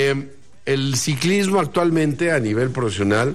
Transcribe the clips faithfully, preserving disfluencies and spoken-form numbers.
Eh, el ciclismo actualmente a nivel profesional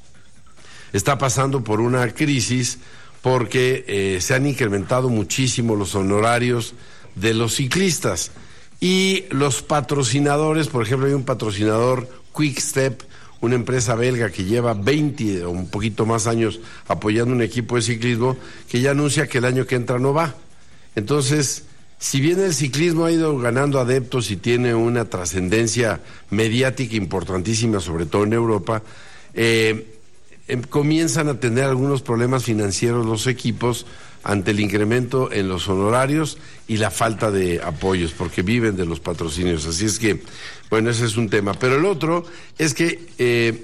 está pasando por una crisis porque eh, se han incrementado muchísimo los honorarios de los ciclistas y los patrocinadores. Por ejemplo, hay un patrocinador, Quick Step, una empresa belga que lleva veinte o un poquito más años apoyando un equipo de ciclismo, que ya anuncia que el año que entra no va. Entonces, si bien el ciclismo ha ido ganando adeptos y tiene una trascendencia mediática importantísima, sobre todo en Europa, eh, eh, comienzan a tener algunos problemas financieros los equipos ante el incremento en los honorarios y la falta de apoyos, porque viven de los patrocinios. Así es que, bueno, ese es un tema. Pero el otro es que eh,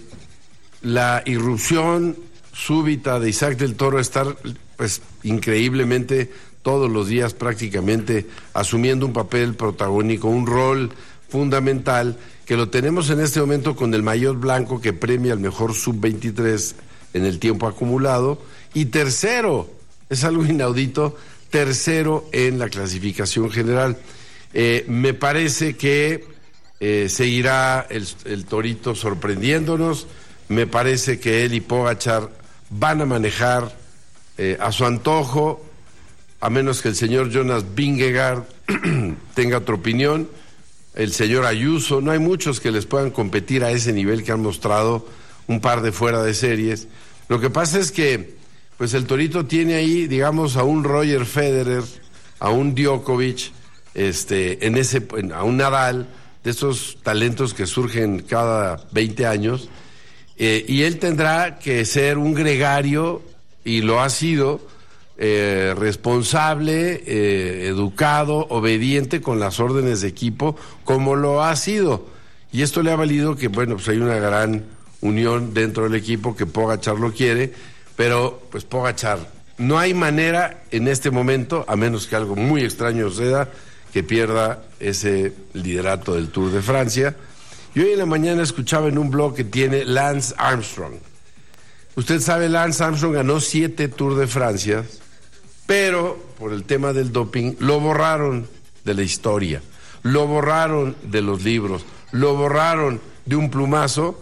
la irrupción súbita de Isaac del Toro, estar pues increíblemente todos los días prácticamente asumiendo un papel protagónico, un rol fundamental, que lo tenemos en este momento con el maillot blanco que premia al mejor sub veintitrés en el tiempo acumulado, y tercero, es algo inaudito, tercero en la clasificación general. Eh, me parece que eh, seguirá el, el Torito sorprendiéndonos. Me parece que él y Pogačar van a manejar eh, a su antojo, a menos que el señor Jonas Vingegaard tenga otra opinión, el señor Ayuso. No hay muchos que les puedan competir a ese nivel que han mostrado, un par de fuera de series. Lo que pasa es que pues el Torito tiene ahí, digamos, a un Roger Federer, a un Djokovic, este, en ese, a un Nadal, de esos talentos que surgen cada veinte años, eh, y él tendrá que ser un gregario, y lo ha sido, eh, responsable, eh, educado, obediente con las órdenes de equipo, como lo ha sido. Y esto le ha valido que, bueno, pues hay una gran unión dentro del equipo, que Pogačar lo quiere, pero pues Pogačar, no hay manera en este momento, a menos que algo muy extraño suceda, que pierda ese liderato del Tour de Francia. Y hoy en la mañana escuchaba en un blog que tiene Lance Armstrong. Usted sabe, Lance Armstrong ganó siete Tour de Francia, pero por el tema del doping lo borraron de la historia, lo borraron de los libros, lo borraron de un plumazo,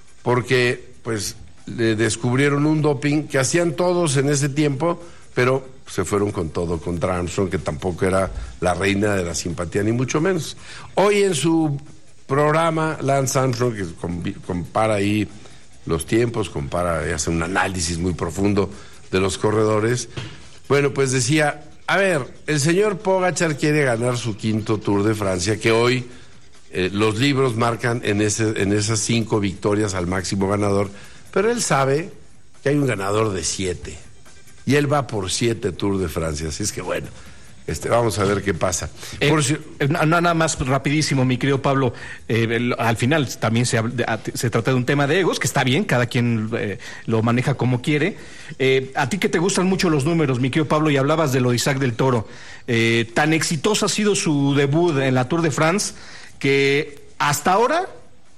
porque pues le descubrieron un doping que hacían todos en ese tiempo, pero se fueron con todo contra Armstrong, que tampoco era la reina de la simpatía, ni mucho menos. Hoy en su programa, Lance Armstrong, que compara ahí los tiempos, compara y hace un análisis muy profundo de los corredores, bueno, pues decía, a ver, el señor Pogačar quiere ganar su quinto Tour de Francia, que hoy eh, los libros marcan en, ese, en esas cinco victorias al máximo ganador, pero él sabe que hay un ganador de siete, y él va por siete Tour de Francia, así es que bueno, este, vamos a ver qué pasa. Eh, por si... Nada más rapidísimo, mi querido Pablo, eh, el, al final también se, se trata de un tema de egos, que está bien, cada quien eh, lo maneja como quiere. Eh, a ti que te gustan mucho los números, mi querido Pablo, y hablabas de lo de Isaac del Toro, eh, tan exitoso ha sido su debut en la Tour de France, que hasta ahora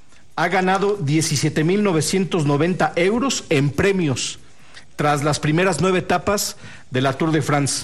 ha ganado diecisiete mil novecientos noventa euros en premios tras las primeras nueve etapas de la Tour de France.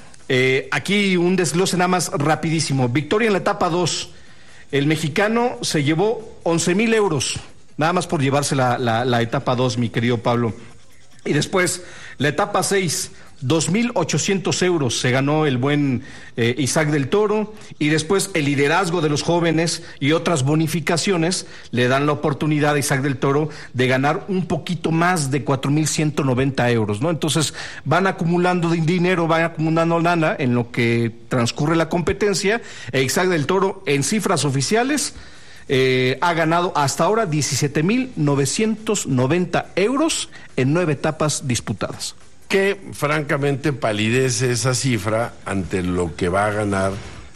Eh, aquí un desglose nada más rapidísimo. Victoria en la etapa dos. El mexicano se llevó once mil euros, nada más por llevarse la, la, la etapa dos, mi querido Pablo. Y después, la etapa seis, dos mil ochocientos euros se ganó el buen eh, Isaac del Toro, y después el liderazgo de los jóvenes y otras bonificaciones le dan la oportunidad a Isaac del Toro de ganar un poquito más de cuatro mil ciento noventa euros, ¿no? Entonces van acumulando dinero, van acumulando lana en lo que transcurre la competencia, e Isaac del Toro en cifras oficiales eh, ha ganado hasta ahora diecisiete mil novecientos noventa euros en nueve etapas disputadas, que francamente palidece esa cifra ante lo que va a ganar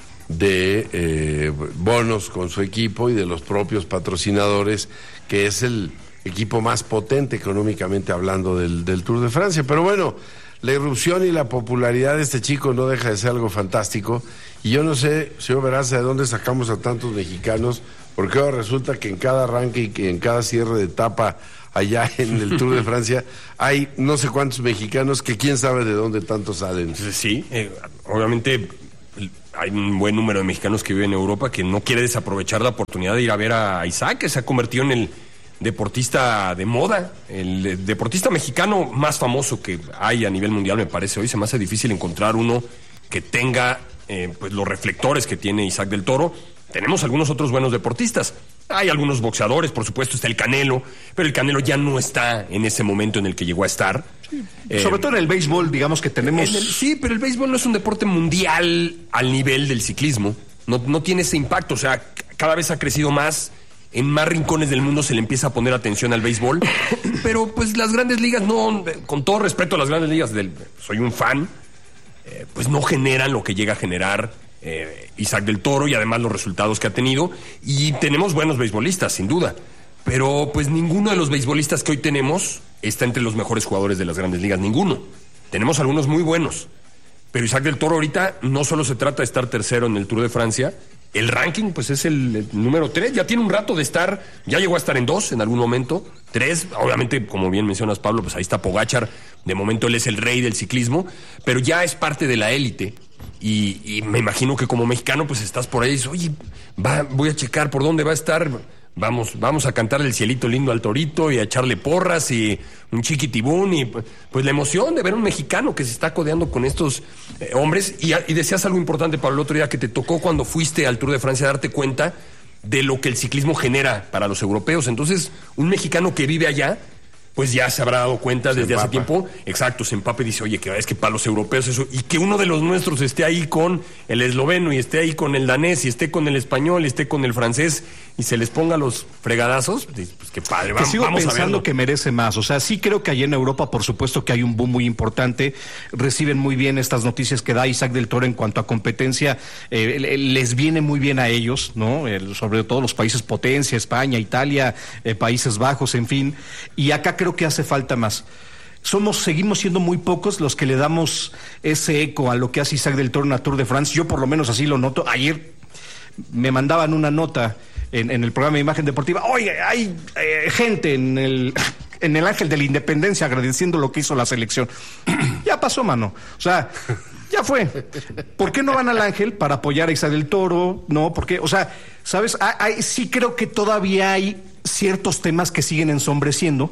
de eh, bonos con su equipo y de los propios patrocinadores, que es el equipo más potente económicamente hablando del, del Tour de Francia. Pero bueno, la irrupción y la popularidad de este chico no deja de ser algo fantástico, y yo no sé, señor Veraza, de dónde sacamos a tantos mexicanos, porque ahora resulta que en cada arranque y que en cada cierre de etapa allá en el Tour de Francia hay no sé cuántos mexicanos que quién sabe de dónde tantos salen. Sí, eh, obviamente hay un buen número de mexicanos que viven en Europa que no quiere desaprovechar la oportunidad de ir a ver a Isaac, que se ha convertido en el deportista de moda, el deportista mexicano más famoso que hay a nivel mundial, me parece. Hoy se me hace difícil encontrar uno que tenga eh, pues los reflectores que tiene Isaac del Toro. Tenemos algunos otros buenos deportistas. Hay algunos boxeadores, por supuesto, está el Canelo, pero el Canelo ya no está en ese momento en el que llegó a estar. Sí. Eh, Sobre todo en el béisbol, digamos que tenemos... El, sí, pero el béisbol no es un deporte mundial al nivel del ciclismo. No, no tiene ese impacto, o sea, cada vez ha crecido más. En más rincones del mundo se le empieza a poner atención al béisbol. Pero pues las grandes ligas no, con todo respeto a las grandes ligas, del, soy un fan, eh, pues no generan lo que llega a generar eh, Isaac del Toro y además los resultados que ha tenido. Y tenemos buenos beisbolistas, sin duda. Pero pues ninguno de los beisbolistas que hoy tenemos está entre los mejores jugadores de las grandes ligas, ninguno. Tenemos algunos muy buenos. Pero Isaac del Toro ahorita no solo se trata de estar tercero en el Tour de Francia. El ranking, pues, es el, el número tres. Ya tiene un rato de estar, ya llegó a estar en dos en algún momento. Tres, obviamente, como bien mencionas, Pablo, pues ahí está Pogačar. De momento él es el rey del ciclismo, pero ya es parte de la élite. Y, y me imagino que como mexicano, pues estás por ahí y dices, oye, va, voy a checar por dónde va a estar. Vamos, vamos a cantarle el cielito lindo al torito y a echarle porras y un chiquitibún y pues la emoción de ver a un mexicano que se está codeando con estos eh, hombres. Y, y decías algo importante para el otro día, que te tocó cuando fuiste al Tour de Francia darte cuenta de lo que el ciclismo genera para los europeos. Entonces, un mexicano que vive allá, pues ya se habrá dado cuenta se desde empapa. hace tiempo. Exacto, se empapa y dice, oye, que es que para los europeos eso, y que uno de los nuestros esté ahí con el esloveno y esté ahí con el danés y esté con el español y esté con el francés y se les ponga los fregadazos, pues qué padre, vamos, que sigo vamos pensando a verlo. Que merece más. O sea, sí creo que allí en Europa, por supuesto que hay un boom muy importante, reciben muy bien estas noticias que da Isaac del Toro en cuanto a competencia, eh, les viene muy bien a ellos, ¿no? El, sobre todo los países potencia, España, Italia, eh, Países Bajos, en fin, y acá creo que hace falta más. Somos, seguimos siendo muy pocos los que le damos ese eco a lo que hace Isaac del Toro en la Tour de France. Yo por lo menos así lo noto. Ayer me mandaban una nota en, en el programa de Imagen Deportiva. Oye, hay eh, gente en el en el Ángel de la Independencia agradeciendo lo que hizo la selección. Ya pasó, mano. O sea, ya fue. ¿Por qué no van al Ángel para apoyar a Isaac del Toro? No, porque, o sea, ¿sabes? Hay, hay, sí creo que todavía hay ciertos temas que siguen ensombreciendo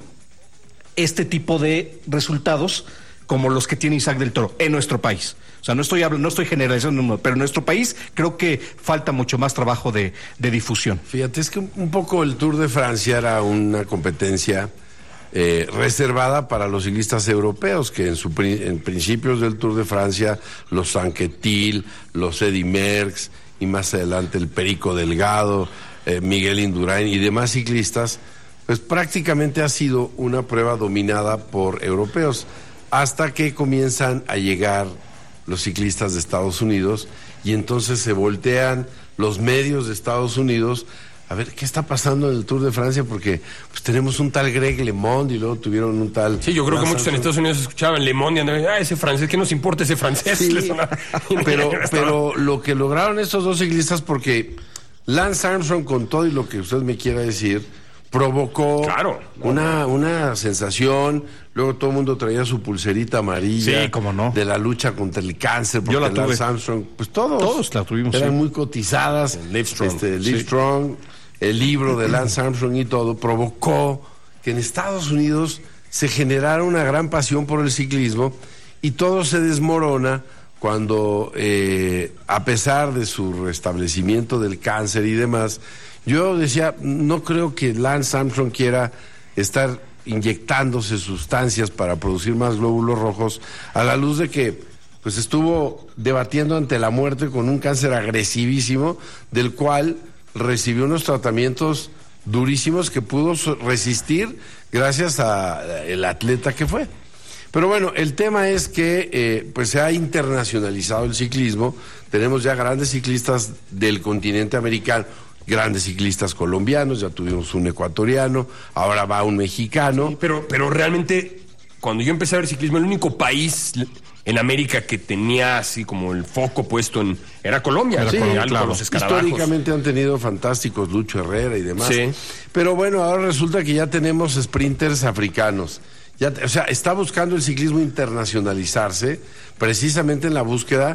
este tipo de resultados como los que tiene Isaac del Toro en nuestro país. O sea, no estoy hablando, no estoy generalizando, pero en nuestro país creo que falta mucho más trabajo de, de difusión. Fíjate, es que un poco el Tour de Francia era una competencia eh, reservada para los ciclistas europeos, que en, su, en principios del Tour de Francia, los Anquetil, los Eddy Merckx y más adelante el Perico Delgado, eh, Miguel Indurain y demás ciclistas, pues prácticamente ha sido una prueba dominada por europeos, hasta que comienzan a llegar los ciclistas de Estados Unidos y entonces se voltean los medios de Estados Unidos a ver qué está pasando en el Tour de Francia, porque pues tenemos un tal Greg LeMond y luego tuvieron un tal... Sí, yo creo que muchos en Estados Unidos escuchaban LeMond y andaban, ah, ese francés, ¿qué nos importa ese francés? Sí, pero, pero lo que lograron estos dos ciclistas, porque Lance Armstrong, con todo y lo que usted me quiera decir, provocó claro, no, una, no. una sensación. Luego todo el mundo traía su pulserita amarilla, sí, cómo no, de la lucha contra el cáncer, porque yo la tuve. Lance Armstrong, pues todos, todos la tuvimos, eran sí. muy cotizadas. Livestrong, este, Livestrong, sí. El libro de Lance Armstrong y todo provocó que en Estados Unidos se generara una gran pasión por el ciclismo, y todo se desmorona cuando, eh, a pesar de su restablecimiento del cáncer y demás, yo decía, no creo que Lance Armstrong quiera estar inyectándose sustancias para producir más glóbulos rojos, a la luz de que pues estuvo debatiendo ante la muerte con un cáncer agresivísimo, del cual recibió unos tratamientos durísimos que pudo resistir gracias al atleta que fue. Pero bueno, el tema es que eh, pues se ha internacionalizado el ciclismo. Tenemos ya grandes ciclistas del continente americano, grandes ciclistas colombianos, ya tuvimos un ecuatoriano, ahora va un mexicano. Sí, pero, pero realmente, cuando yo empecé a ver ciclismo, el único país en América que tenía así como el foco puesto en... era Colombia. Era sí, Colombia, con claro. Los escarabajos. Históricamente han tenido fantásticos Lucho Herrera y demás. Sí. Pero bueno, ahora resulta que ya tenemos sprinters africanos. Ya, o sea, está buscando el ciclismo internacionalizarse precisamente en la búsqueda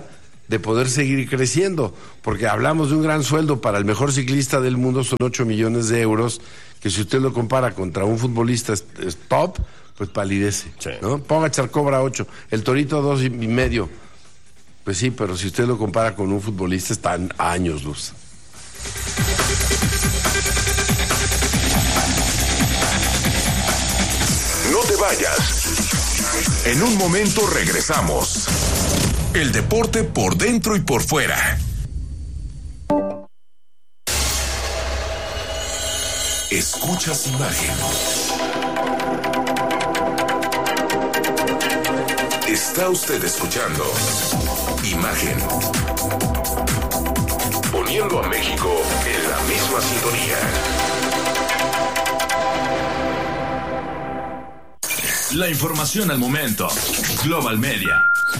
de poder seguir creciendo, porque hablamos de un gran sueldo para el mejor ciclista del mundo, son ocho millones de euros, que si usted lo compara contra un futbolista top, pues palidece, sí. ¿no? Pogačar cobra ocho, el Torito dos y medio, pues sí, pero si usted lo compara con un futbolista, están a años luz. No te vayas. En un momento regresamos. El deporte por dentro y por fuera. Escuchas imagen. Está usted escuchando Imagen. Poniendo a México en la misma sintonía. La información al momento. Global Media.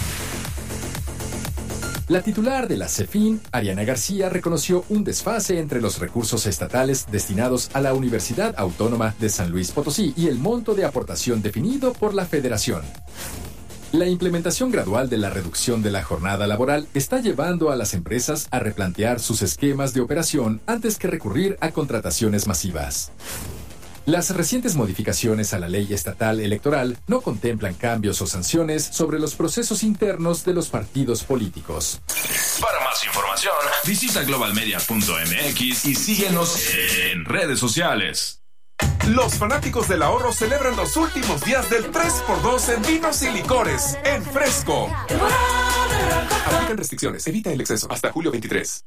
La titular de la CEFIN, Ariana García, reconoció un desfase entre los recursos estatales destinados a la Universidad Autónoma de San Luis Potosí y el monto de aportación definido por la Federación. La implementación gradual de la reducción de la jornada laboral está llevando a las empresas a replantear sus esquemas de operación antes que recurrir a contrataciones masivas. Las recientes modificaciones a la ley estatal electoral no contemplan cambios o sanciones sobre los procesos internos de los partidos políticos. Para más información, visita global media punto m x y síguenos en redes sociales. Los fanáticos del ahorro celebran los últimos días del tres por dos en vinos y licores en Fresco. Aplican restricciones, evita el exceso hasta julio veintitrés.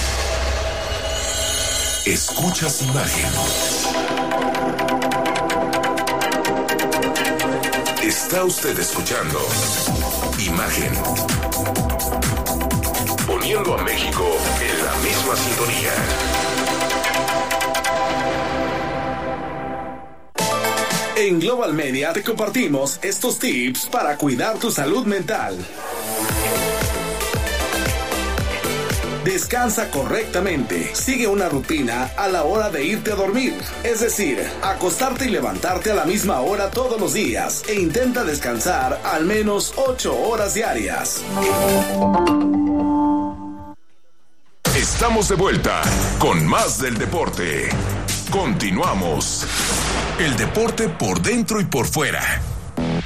Escuchas imagen. Está usted escuchando Imagen. Poniendo a México en la misma sintonía. En Global Media te compartimos estos tips para cuidar tu salud mental. Descansa correctamente. Sigue una rutina a la hora de irte a dormir. Es decir, acostarte y levantarte a la misma hora todos los días. E intenta descansar al menos ocho horas diarias. Estamos de vuelta con más del deporte. Continuamos. El deporte por dentro y por fuera.